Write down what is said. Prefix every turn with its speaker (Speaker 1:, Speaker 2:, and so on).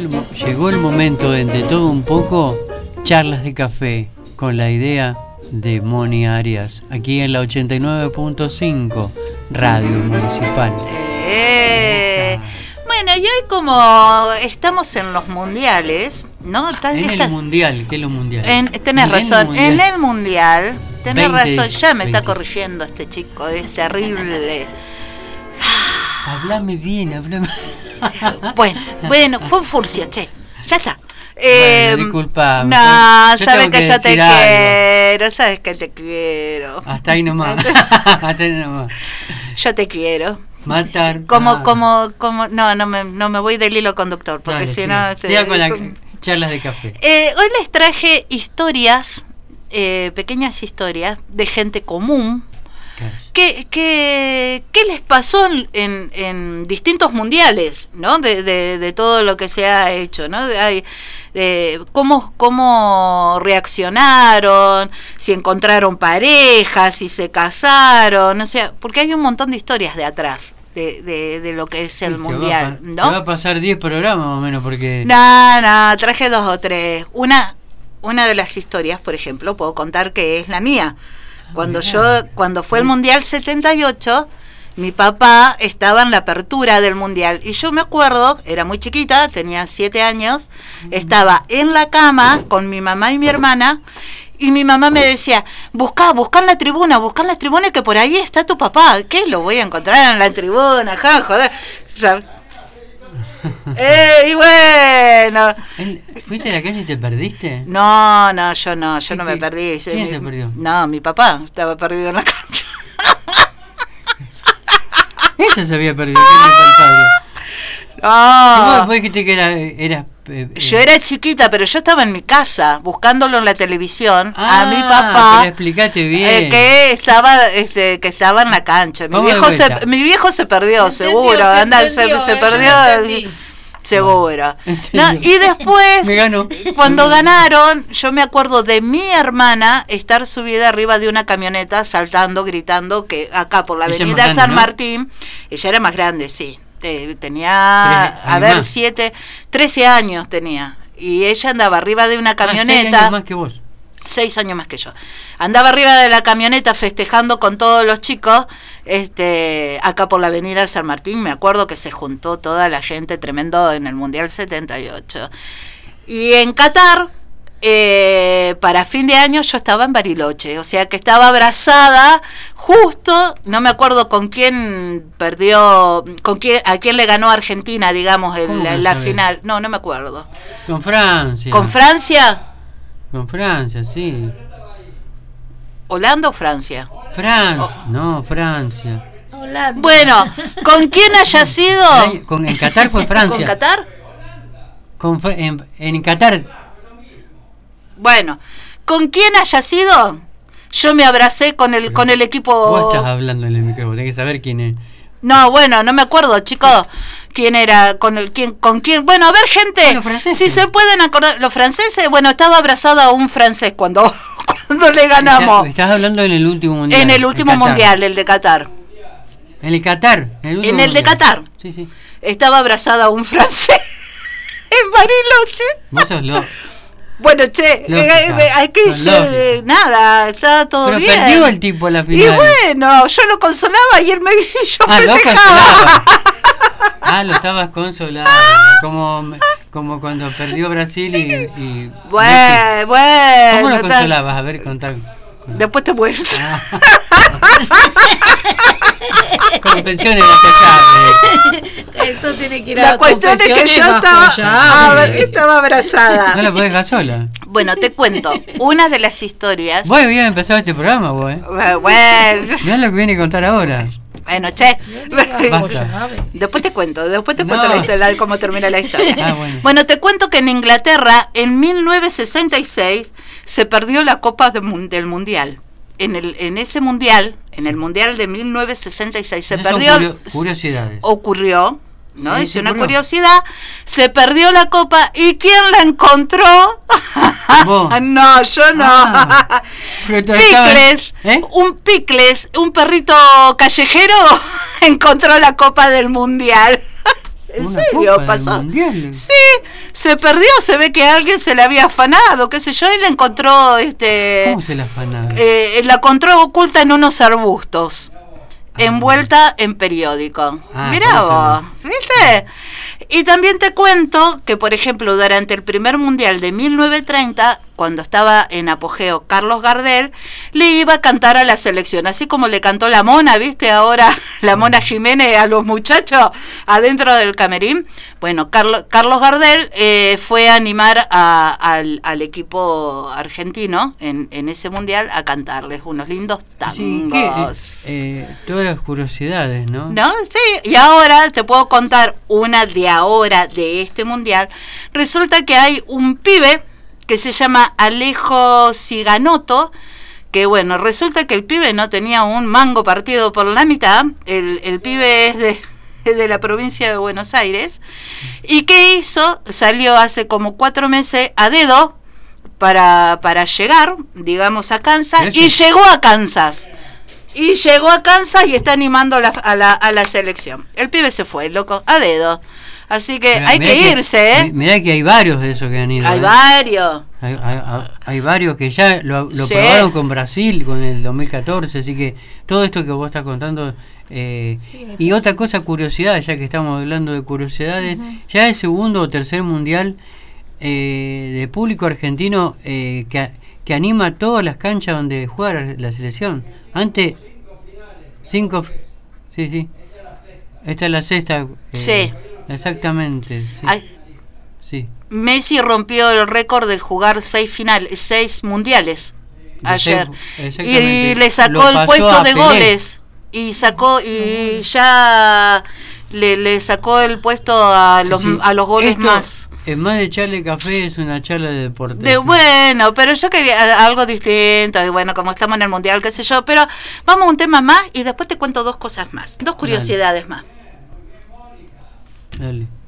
Speaker 1: llegó el momento de todo un poco, charlas de café, con la idea de Moni Arias, aquí en la 89.5, Radio Municipal.
Speaker 2: Bueno, y hoy como estamos en los mundiales, ¿no?
Speaker 1: El mundial, ¿qué es lo mundial?
Speaker 2: Tenés razón, en el mundial, tenés razón, ya me
Speaker 1: 20.
Speaker 2: está corrigiendo este chico, es terrible.
Speaker 1: Háblame bien, háblame.
Speaker 2: Bueno, fue un furcio, che, ya está.
Speaker 1: Bueno, disculpa.
Speaker 2: No, sabes que yo te quiero, sabes que te quiero.
Speaker 1: Hasta ahí nomás. Hasta ahí nomás.
Speaker 2: Yo te quiero.
Speaker 1: Matar.
Speaker 2: No me voy del hilo conductor, porque si no...
Speaker 1: Siga con las charlas de café.
Speaker 2: Hoy les traje historias, pequeñas historias de gente común.
Speaker 1: Claro.
Speaker 2: ¿Qué les pasó en distintos mundiales, ¿no? De todo lo que se ha hecho, ¿no? Cómo reaccionaron, si encontraron parejas, si se casaron, o sea, porque hay un montón de historias de atrás de lo que es el mundial, ¿no?
Speaker 1: Te va a pasar 10 programas más o menos, porque...
Speaker 2: No, traje 2 o 3. Una de las historias, por ejemplo, puedo contar que es la mía. Cuando fue el Mundial 78, mi papá estaba en la apertura del Mundial y yo me acuerdo, era muy chiquita, tenía 7 años, estaba en la cama con mi mamá y mi hermana y mi mamá me decía, buscá en la tribuna que por ahí está tu papá. ¿Qué? Lo voy a encontrar en la tribuna, joder. ¿Sabes? Y bueno.
Speaker 1: ¿Fuiste a la calle y te perdiste?
Speaker 2: No, yo no me perdí.
Speaker 1: ¿Quién se perdió?
Speaker 2: No, mi papá estaba perdido en la cancha.
Speaker 1: Ella se había perdido. ¿Quién es el padre?
Speaker 2: No.
Speaker 1: ¿Vos dijiste que eras
Speaker 2: yo era chiquita, pero yo estaba en mi casa buscándolo en la televisión a mi
Speaker 1: pero
Speaker 2: papá.
Speaker 1: explicaste bien.
Speaker 2: Que estaba en la cancha. Mi viejo se perdió, seguro. Se perdió. Seguro. No, y después, cuando ganaron, yo me acuerdo de mi hermana estar subida arriba de una camioneta, saltando, gritando, que acá por la avenida San Martín, ella era más grande, sí. Tenía, 13 años tenía. Y ella andaba arriba de una camioneta.
Speaker 1: 6 años más que vos.
Speaker 2: 6 años más que yo. Andaba arriba de la camioneta festejando con todos los chicos, acá por la avenida San Martín. Me acuerdo que se juntó toda la gente tremendo en el Mundial 78. Y en Qatar, para fin de año yo estaba en Bariloche, o sea que estaba abrazada justo, no me acuerdo con quién perdió, a quién le ganó Argentina, digamos, la final. No me acuerdo.
Speaker 1: Con Francia.
Speaker 2: ¿Con Francia?
Speaker 1: Con Francia, sí.
Speaker 2: ¿Holanda o Francia?
Speaker 1: Francia.
Speaker 3: Holanda.
Speaker 2: Bueno, ¿con quién haya sido?
Speaker 1: En Qatar fue Francia.
Speaker 2: ¿Con Qatar?
Speaker 1: En Qatar.
Speaker 2: Bueno, ¿con quién haya sido? Yo me abracé con el equipo.
Speaker 1: Vos estás hablando en el micrófono, tenés que saber quién es.
Speaker 2: No, bueno, no me acuerdo, chicos, quién era, con quién. Bueno, a ver, gente, si se pueden acordar, los franceses, bueno, estaba abrazada a un francés cuando le ganamos.
Speaker 1: Estás hablando en el último mundial.
Speaker 2: En el último mundial, el de Qatar.
Speaker 1: ¿En el Qatar?
Speaker 2: En el de Qatar.
Speaker 1: Sí.
Speaker 2: Estaba abrazada a un francés en Bariloche.
Speaker 1: Vos sos loco.
Speaker 2: Bueno, che, hay que decir nada, está todo bien.
Speaker 1: Pero perdió el tipo la final.
Speaker 2: Y bueno, yo lo consolaba y él me yo festejaba.
Speaker 1: Lo estabas consolando, como cuando perdió Brasil y
Speaker 2: bueno.
Speaker 1: ¿Cómo lo consolabas? A ver, contá.
Speaker 2: Después te muestro.
Speaker 1: Con pensiones gastadas.
Speaker 3: Eso tiene que ir a
Speaker 2: la cuestión es que yo estaba abrazada.
Speaker 1: No la podés dejar sola.
Speaker 2: Bueno, te cuento una de las historias.
Speaker 1: Vos habías empezado este programa, vos,
Speaker 2: Bueno.
Speaker 1: Mirá lo que viene a contar ahora.
Speaker 2: Bueno, che.
Speaker 1: Basta.
Speaker 2: Después te cuento la historia, cómo termina la historia.
Speaker 1: Bueno,
Speaker 2: te cuento que en Inglaterra, en 1966, se perdió la Copa del Mundial. En ese mundial, en el mundial de 1966, se perdió.
Speaker 1: Curiosidades.
Speaker 2: Ocurrió, ¿no?
Speaker 1: Sí,
Speaker 2: Es una curiosidad. Se perdió la copa y ¿quién la encontró? No, yo no. Picles, un perrito callejero encontró la copa del mundial. ¿En
Speaker 1: Una
Speaker 2: serio
Speaker 1: copa
Speaker 2: pasó?
Speaker 1: del mundial.
Speaker 2: Sí, se perdió, se ve que alguien se la había afanado, qué sé yo, y la encontró,
Speaker 1: ¿Cómo se la afanaron?
Speaker 2: la encontró oculta en unos arbustos, envuelta en periódico. Mirá vos, ¿viste? Y también te cuento que, por ejemplo, durante el primer mundial de 1930, cuando estaba en apogeo Carlos Gardel, le iba a cantar a la selección, así como le cantó la Mona, ¿viste? Ahora la Mona Jiménez a los muchachos adentro del camerín. Bueno, Carlos Gardel fue a animar al equipo argentino en ese mundial a cantarles unos lindos tangos.
Speaker 1: Sí, todas las curiosidades, ¿no?
Speaker 2: ¿No? Sí, y ahora te puedo contar una de ahora de este mundial. Resulta que hay un pibe que se llama Alejo Ciganotto, que bueno, resulta que el pibe no tenía un mango partido por la mitad. El pibe es de la provincia de Buenos Aires. ¿Y qué hizo? Salió hace como 4 meses a dedo para llegar, digamos, a Kansas, y llegó a Kansas. Y llegó a Kansas y está animando a la selección. El pibe se fue, loco, a dedo. Así que hay que irse, ¿eh?
Speaker 1: Mirá que hay varios de esos que han ido.
Speaker 2: Hay varios.
Speaker 1: Hay varios que ya lo
Speaker 2: Sí.
Speaker 1: probaron con Brasil, con el 2014, así que todo esto que vos estás contando... y otra cosa, curiosidad, ya que estamos hablando de curiosidades, ya el segundo o tercer mundial de público argentino que anima todas las canchas donde juega la selección. Antes, 5... Sí. Esta es la sexta.
Speaker 2: Sí.
Speaker 1: Exactamente. Sí. Sí.
Speaker 2: Messi rompió el récord de jugar 6 mundiales ayer. Y le sacó el puesto de Pelé. Goles. Y ya le sacó el puesto a los goles más.
Speaker 1: En más de echarle café, es una charla de deporte.
Speaker 2: Bueno, pero yo quería algo distinto, y bueno, como estamos en el mundial, qué sé yo, pero vamos a un tema más y después te cuento 2 cosas más, 2 curiosidades más.
Speaker 1: Dale.